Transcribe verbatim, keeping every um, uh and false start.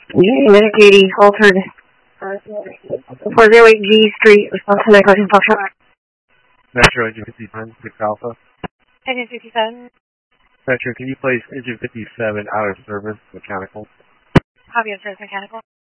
Unit eighty, altered four oh eight G Street, responsive Echo Function. Metro engine fifty-nine, six Alpha. Engine fifty-seven. Metro, can you place engine fifty-seven out of service, mechanical? Copy of service mechanical.